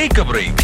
Take A break.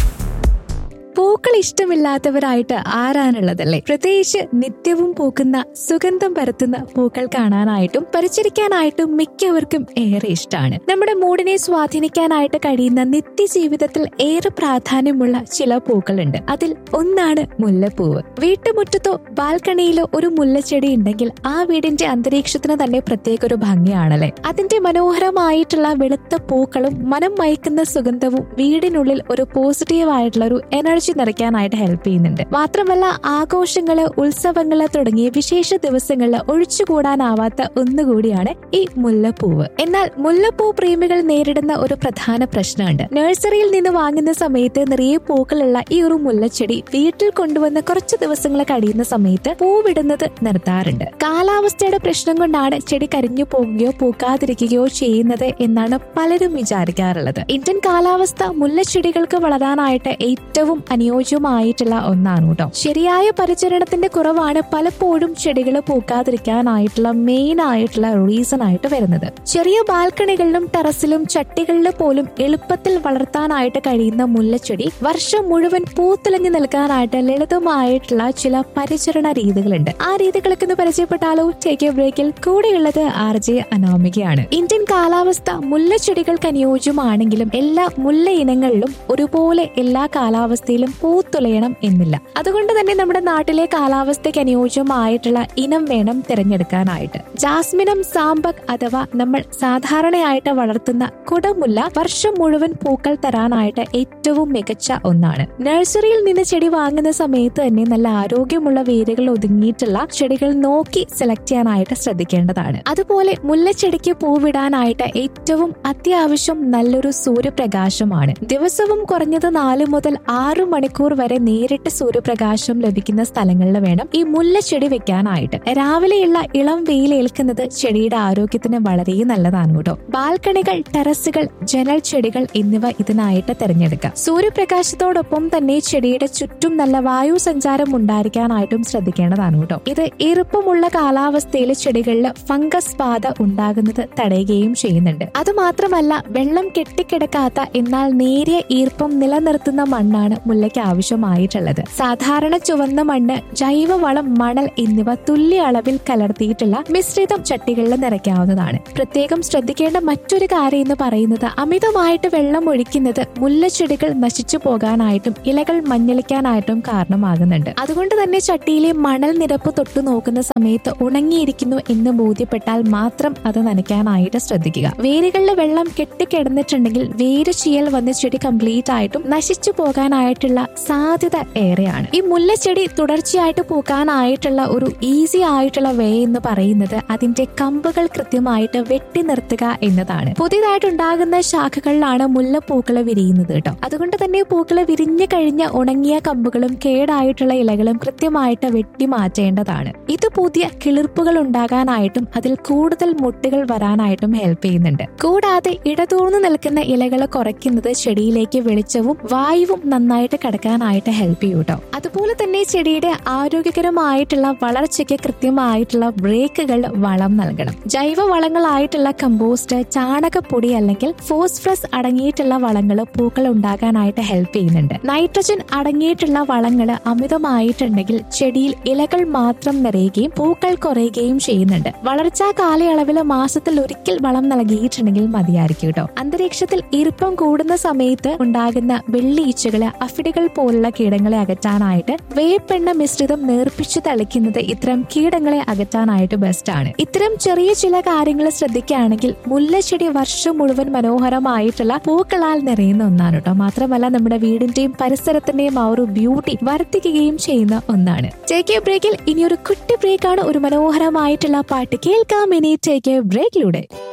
പൂക്കൾ ഇഷ്ടമില്ലാത്തവരായിട്ട് ആരാണുള്ളതല്ലേ? പ്രത്യേകിച്ച് നിത്യവും പൂക്കുന്ന സുഗന്ധം പരത്തുന്ന പൂക്കൾ കാണാനായിട്ടും പരിചരിക്കാനായിട്ടും മിക്കവർക്കും ഏറെ ഇഷ്ടമാണ്. നമ്മുടെ മൂഡിനെ സ്വാധീനിക്കാനായിട്ട് കഴിയുന്ന നിത്യജീവിതത്തിൽ ഏറെ പ്രാധാന്യമുള്ള ചില പൂക്കളുണ്ട്. അതിൽ ഒന്നാണ് മുല്ലപ്പൂവ്. വീട്ടുമുറ്റത്തോ ബാൽക്കണിയിലോ ഒരു മുല്ലച്ചെടി ഉണ്ടെങ്കിൽ ആ വീടിന്റെ അന്തരീക്ഷത്തിന് തന്നെ പ്രത്യേക ഒരു ഭംഗിയാണല്ലേ. അതിന്റെ മനോഹരമായിട്ടുള്ള വെളുത്ത പൂക്കളും മനം മയക്കുന്ന സുഗന്ധവും വീടിനുള്ളിൽ ഒരു പോസിറ്റീവ് ആയിട്ടുള്ള ഒരു എനർജി നിറയ്ക്കാനായിട്ട് ഹെൽപ്പ് ചെയ്യുന്നുണ്ട്. മാത്രമല്ല, ആഘോഷങ്ങള്, ഉത്സവങ്ങള് തുടങ്ങിയ വിശേഷ ദിവസങ്ങളിൽ ഒഴിച്ചുകൂടാനാവാത്ത ഒന്നുകൂടിയാണ് ഈ മുല്ലപ്പൂവ്. എന്നാൽ മുല്ലപ്പൂ പ്രേമികൾ നേരിടുന്ന ഒരു പ്രധാന പ്രശ്നമുണ്ട്. നഴ്സറിയിൽ നിന്ന് വാങ്ങുന്ന സമയത്ത് നിറയെ പൂക്കളുള്ള ഈ ഒരു മുല്ലച്ചെടി വീട്ടിൽ കൊണ്ടുവന്ന് കുറച്ച് ദിവസങ്ങൾ കഴിയുന്ന സമയത്ത് പൂവിടുന്നത് നിർത്താറുണ്ട്. കാലാവസ്ഥയുടെ പ്രശ്നം കൊണ്ടാണ് ചെടി കരിഞ്ഞു പോകുകയോ പൂക്കാതിരിക്കുകയോ ചെയ്യുന്നത് എന്നാണ് പലരും വിചാരിക്കാറുള്ളത്. ഇന്ത്യൻ കാലാവസ്ഥ മുല്ലച്ചെടികൾക്ക് വളരാനായിട്ട് ഏറ്റവും അനുയോജ്യമായിട്ടുള്ള ഒന്നാണ് കേട്ടോ. ശരിയായ പരിചരണത്തിന്റെ കുറവാണ് പലപ്പോഴും ചെടികൾ പൂക്കാതിരിക്കാനായിട്ടുള്ള മെയിൻ ആയിട്ടുള്ള റീസൺ ആയിട്ട് വരുന്നത്. ചെറിയ ബാൽക്കണികളിലും ടെറസിലും ചട്ടികളിലും പോലും എളുപ്പത്തിൽ വളർത്താനായിട്ട് കഴിയുന്ന മുല്ലച്ചെടി വർഷം മുഴുവൻ പൂത്തിളങ്ങി നിൽക്കാനായിട്ട് ലളിതമായിട്ടുള്ള ചില പരിചരണ രീതികളുണ്ട്. ആ രീതികളൊക്കെ ഒന്ന് പരിചയപ്പെട്ടാലോ? ടേക്ക് എ ബ്രേക്കിൽ കൂടെയുള്ളത് RJ അനാമികയാണ്. ഇന്ത്യൻ കാലാവസ്ഥ മുല്ലച്ചെടികൾക്ക് അനുയോജ്യമാണെങ്കിലും എല്ലാ മുല്ല ഇനങ്ങളിലും ഒരുപോലെ എല്ലാ കാലാവസ്ഥയിലും പൂത്തുലയണം എന്നില്ല. അതുകൊണ്ട് തന്നെ നമ്മുടെ നാട്ടിലെ കാലാവസ്ഥയ്ക്ക് അനുയോജ്യമായിട്ടുള്ള ഇനം വേണം തിരഞ്ഞെടുക്കാനായിട്ട്. ജാസ്മിനം സാമ്പക് അഥവാ നമ്മൾ സാധാരണയായിട്ട് വളർത്തുന്ന കുടമുല്ല വർഷം മുഴുവൻ പൂക്കൾ തരാനായിട്ട് ഏറ്റവും മികച്ച ഒന്നാണ്. നഴ്സറിയിൽ നിന്ന് ചെടി വാങ്ങുന്ന സമയത്ത് തന്നെ നല്ല ആരോഗ്യമുള്ള വേരുകൾ ഒതുങ്ങിയിട്ടുള്ള ചെടികൾ നോക്കി സെലക്ട് ചെയ്യാനായിട്ട് ശ്രദ്ധിക്കേണ്ടതാണ്. അതുപോലെ മുല്ലച്ചെടിക്ക് പൂവിടാനായിട്ട് ഏറ്റവും അത്യാവശ്യം നല്ലൊരു സൂര്യപ്രകാശമാണ്. ദിവസവും കുറഞ്ഞത് 4 മുതൽ 6 മണിക്കൂർ വരെ നേരിട്ട് സൂര്യപ്രകാശം ലഭിക്കുന്ന സ്ഥലങ്ങളിൽ വേണം ഈ മുല്ലച്ചെടി വെക്കാനായിട്ട്. രാവിലെയുള്ള ഇളം വെയിൽ ഏൽക്കുന്നത് ചെടിയുടെ ആരോഗ്യത്തിന് വളരെ നല്ലതാണ് കേട്ടോ. ബാൽക്കണികൾ, ടെറസുകൾ, ജനൽ ചെടികൾ എന്നിവ ഇതിനായിട്ട് തിരഞ്ഞെടുക്കാം. സൂര്യപ്രകാശത്തോടൊപ്പം തന്നെ ചെടിയുടെ ചുറ്റും നല്ല വായു സഞ്ചാരം ഉണ്ടായിരിക്കാനായിട്ടും ശ്രദ്ധിക്കേണ്ടതാണ് കേട്ടോ. ഇത് ഈർപ്പമുള്ള കാലാവസ്ഥയിൽ ചെടികളിൽ ഫംഗസ് ബാധ ഉണ്ടാകുന്നത് തടയുകയും ചെയ്യുന്നുണ്ട്. അതുമാത്രമല്ല, വെള്ളം കെട്ടിക്കിടക്കാത്ത എന്നാൽ നേരിയ ഈർപ്പം നിലനിർത്തുന്ന മണ്ണാണ് മുല്ലയ്ക്ക് ആവശ്യമായിട്ടുള്ളത്. സാധാരണ ചുവന്ന മണ്ണ്, ജൈവവളം, മണൽ എന്നിവ തുല്യ അളവിൽ കലർത്തിയിട്ടുള്ള മിശ്രിതം ചട്ടികളിൽ നിറയ്ക്കാവുന്നതാണ്. പ്രത്യേകം ശ്രദ്ധിക്കേണ്ട മറ്റൊരു കാര്യം എന്ന് പറയുന്നത് അമിതമായിട്ട് വെള്ളം ഒഴിക്കുന്നത് മുല്ലച്ചെടികൾ നശിച്ചു പോകാനായിട്ടും ഇലകൾ മഞ്ഞളിക്കാനായിട്ടും കാരണമാകുന്നുണ്ട്. അതുകൊണ്ട് തന്നെ ചട്ടിയിലെ മണൽ നിരപ്പ് തൊട്ടു നോക്കുന്ന സമയത്ത് ഉണങ്ങിയിരിക്കുന്നു എന്ന് ബോധ്യപ്പെട്ടാൽ മാത്രം അത് നനയ്ക്കാനായിട്ട് ശ്രദ്ധിക്കുക. വേരുകളിൽ വെള്ളം കെട്ടിക്കിടന്നിട്ടുണ്ടെങ്കിൽ വേര് ചീയൽ വന്ന് ചെടി കംപ്ലീറ്റ് ആയിട്ടും നശിച്ചു പോകാനായിട്ടുള്ള സാധ്യത ഏറെയാണ്. ഈ മുല്ലച്ചെടി തുടർച്ചയായിട്ട് പൂക്കാനായിട്ടുള്ള ഒരു ഈസി ആയിട്ടുള്ള വേ എന്ന് പറയുന്നത് അതിന്റെ കമ്പുകൾ കൃത്യമായിട്ട് വെട്ടി നിർത്തുക എന്നതാണ്. പുതിയതായിട്ടുണ്ടാകുന്ന ശാഖകളിലാണ് മുല്ലപ്പൂക്കൾ വിരിയുന്നത് കേട്ടോ. അതുകൊണ്ട് തന്നെ പൂക്കൾ വിരിഞ്ഞു കഴിഞ്ഞ ഉണങ്ങിയ കമ്പുകളും കേടായിട്ടുള്ള ഇലകളും കൃത്യമായിട്ട് വെട്ടി മാറ്റേണ്ടതാണ്. ഇത് പുതിയ കിളിർപ്പുകൾ ഉണ്ടാകാനായിട്ടും അതിൽ കൂടുതൽ മുട്ടുകൾ വരാനായിട്ടും ഹെൽപ്പ് ചെയ്യുന്നുണ്ട്. കൂടാതെ ഇടതൂർന്നു നിൽക്കുന്ന ഇലകൾ കുറയ്ക്കുന്നത് ചെടിയിലേക്ക് വെളിച്ചവും വായുവും നന്നായിട്ട് കടക്കാനായിട്ട് ഹെൽപ്പ് ചെയ്യും കേട്ടോ. അതുപോലെ തന്നെ ചെടിയുടെ ആരോഗ്യകരമായിട്ടുള്ള വളർച്ചയ്ക്ക് കൃത്യമായിട്ടുള്ള ബ്രേക്കുകൾ വളം നൽകണം. ജൈവ വളങ്ങളായിട്ടുള്ള കമ്പോസ്റ്റ്, ചാണകപ്പൊടി അല്ലെങ്കിൽ ഫോസ്ഫറസ് അടങ്ങിയിട്ടുള്ള വളങ്ങൾ പൂക്കൾ ഉണ്ടാകാനായിട്ട് ഹെൽപ്പ് ചെയ്യുന്നുണ്ട്. നൈട്രജൻ അടങ്ങിയിട്ടുള്ള വളങ്ങൾ അമിതമായിട്ടുണ്ടെങ്കിൽ ചെടിയിൽ ഇലകൾ മാത്രം നിറയുകയും പൂക്കൾ കുറയുകയും ചെയ്യുന്നുണ്ട്. വളർച്ചാ കാലയളവിൽ മാസത്തിൽ ഒരിക്കൽ വളം നൽകിയിട്ടുണ്ടെങ്കിൽ മതിയായിരിക്കും കേട്ടോ. അന്തരീക്ഷത്തിൽ ഈർപ്പം കൂടുന്ന സമയത്ത് ഉണ്ടാകുന്ന വെള്ളീച്ചകള്, അഫിഡുകൾ പോലുള്ള കീടങ്ങളെ അകറ്റാനായിട്ട് വേപ്പെണ്ണ മിശ്രിതം നേർപ്പിച്ചു തളിക്കുന്നത് ഇത്തരം കീടങ്ങളെ അകറ്റാനായിട്ട് ബെസ്റ്റ് ആണ്. ഇത്തരം ചെറിയ ചില കാര്യങ്ങൾ ശ്രദ്ധിക്കുകയാണെങ്കിൽ മുല്ലച്ചെടി വർഷം മുഴുവൻ മനോഹരമായിട്ടുള്ള പൂക്കളാൽ നിറയുന്ന ഒന്നാണ് കേട്ടോ. മാത്രമല്ല നമ്മുടെ വീടിന്റെയും പരിസരത്തിന്റെയും ആ ഒരു ബ്യൂട്ടി വർദ്ധിക്കുകയും ചെയ്യുന്ന ഒന്നാണ്. ടേക്ക് എ ബ്രേക്കിൽ ഇനിയൊരു കുട്ടി ബ്രേക്കാണ്. ഒരു മനോഹരമായിട്ടുള്ള പാട്ട് കേൾക്കാം ഇനി ടേക്ക് എ ബ്രേക്കിലൂടെ.